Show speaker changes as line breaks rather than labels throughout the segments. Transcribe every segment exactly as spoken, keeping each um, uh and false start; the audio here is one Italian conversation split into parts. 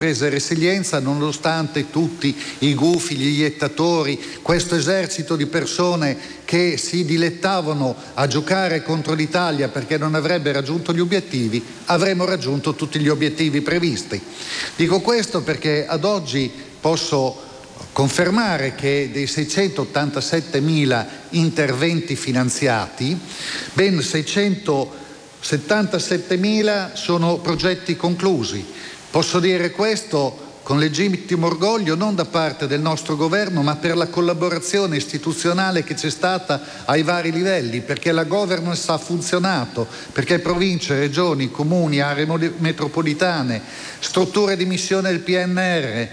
e resilienza, nonostante tutti i gufi, gli iettatori, questo esercito di persone che si dilettavano a giocare contro l'Italia perché non avrebbe raggiunto gli obiettivi, avremmo raggiunto tutti gli obiettivi previsti. Dico questo perché ad oggi posso confermare che dei seicentottantasettemila interventi finanziati, ben seicentosettantasettemila sono progetti conclusi. Posso dire questo con legittimo orgoglio, non da parte del nostro governo, ma per la collaborazione istituzionale che c'è stata ai vari livelli, perché la governance ha funzionato, perché province, regioni, comuni, aree metropolitane, strutture di missione del P N R,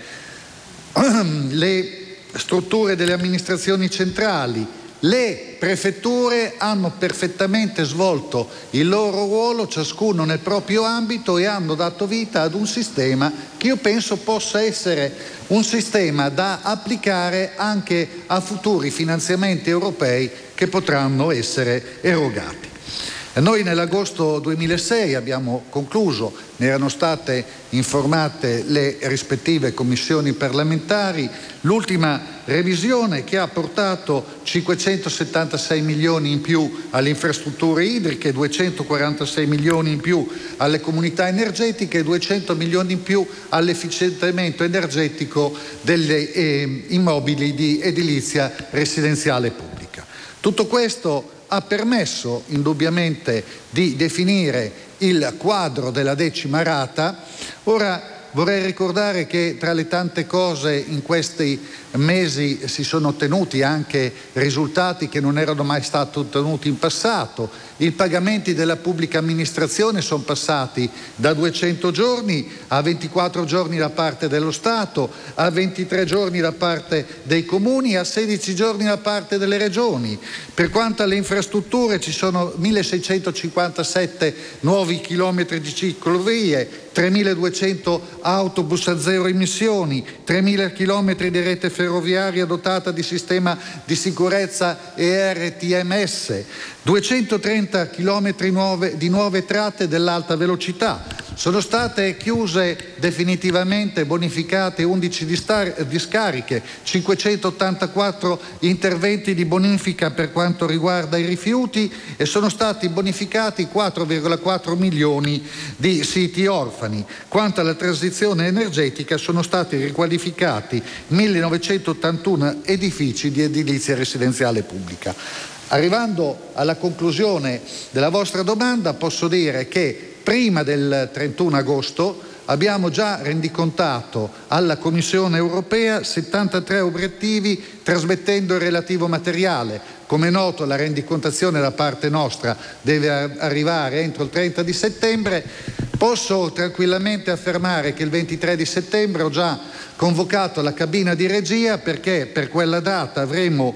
le strutture delle amministrazioni centrali, le prefetture hanno perfettamente svolto il loro ruolo, ciascuno nel proprio ambito, e hanno dato vita ad un sistema che io penso possa essere un sistema da applicare anche a futuri finanziamenti europei che potranno essere erogati. Noi nell'agosto duemilasei abbiamo concluso, ne erano state informate le rispettive commissioni parlamentari, l'ultima revisione che ha portato cinquecentosettantasei milioni in più alle infrastrutture idriche, duecentoquarantasei milioni in più alle comunità energetiche e duecento milioni in più all'efficientamento energetico degli eh, immobili di edilizia residenziale pubblica. Tutto questo ha permesso indubbiamente di definire il quadro della decima rata. Ora vorrei ricordare che tra le tante cose in questi mesi si sono ottenuti anche risultati che non erano mai stati ottenuti in passato. I pagamenti della pubblica amministrazione sono passati da duecento giorni a ventiquattro giorni da parte dello Stato, a ventitré giorni da parte dei comuni, a sedici giorni da parte delle regioni. Per quanto alle infrastrutture, ci sono milleseicentocinquantasette nuovi chilometri di ciclovie, tremiladuecento autobus a zero emissioni, tremila chilometri di rete ferroviaria dotata di sistema di sicurezza E R T M S, duecentotrenta chilometri nuove, di nuove tratte dell'alta velocità. Sono state chiuse definitivamente, bonificate undici discariche, cinquecentottantaquattro interventi di bonifica per quanto riguarda i rifiuti e sono stati bonificati quattro virgola quattro milioni di siti orfani. Quanto alla transizione energetica, sono stati riqualificati millenovecentottantuno edifici di edilizia residenziale pubblica. Arrivando alla conclusione della vostra domanda, posso dire che prima del trentuno agosto abbiamo già rendicontato alla Commissione europea settantatré obiettivi trasmettendo il relativo materiale. Come è noto, la rendicontazione da parte nostra deve arrivare entro il trenta di settembre. Posso tranquillamente affermare che il ventitré di settembre ho già convocato la cabina di regia, perché per quella data avremo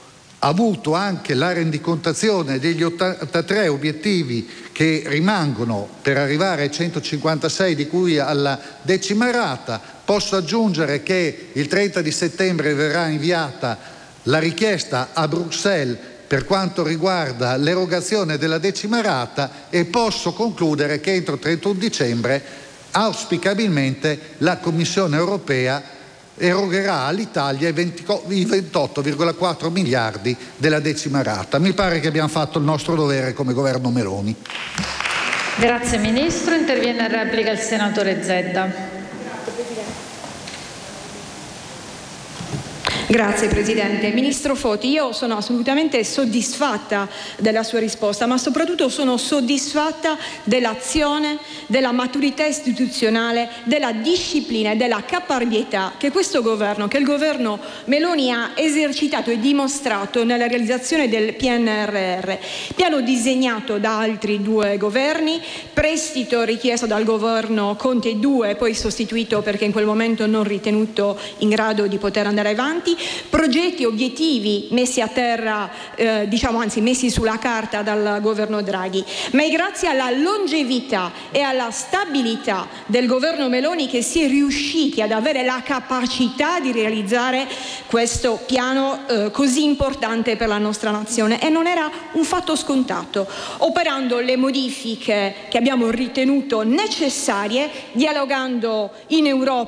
avuto anche la rendicontazione degli ottantatré obiettivi che rimangono per arrivare ai centocinquantasei di cui alla decima rata. Posso aggiungere che il trenta di settembre verrà inviata la richiesta a Bruxelles per quanto riguarda l'erogazione della decima rata, e posso concludere che entro il trentuno dicembre auspicabilmente la Commissione europea erogherà all'Italia i ventotto virgola quattro miliardi della decima rata. Mi pare che abbiamo fatto il nostro dovere come governo Meloni.
Grazie Ministro. Interviene in replica il senatore Zedda.
Grazie Presidente. Ministro Foti, io sono assolutamente soddisfatta della sua risposta, ma soprattutto sono soddisfatta dell'azione, della maturità istituzionale, della disciplina e della caparbietà che questo governo, che il governo Meloni ha esercitato e dimostrato nella realizzazione del P N R R, piano disegnato da altri due governi, prestito richiesto dal governo Conte due, poi sostituito perché in quel momento non ritenuto in grado di poter andare avanti, progetti, obiettivi messi a terra, eh, diciamo anzi messi sulla carta dal governo Draghi, ma è grazie alla longevità e alla stabilità del governo Meloni che si è riusciti ad avere la capacità di realizzare questo piano eh, così importante per la nostra nazione, e non era un fatto scontato, operando le modifiche che abbiamo ritenuto necessarie, dialogando in Europa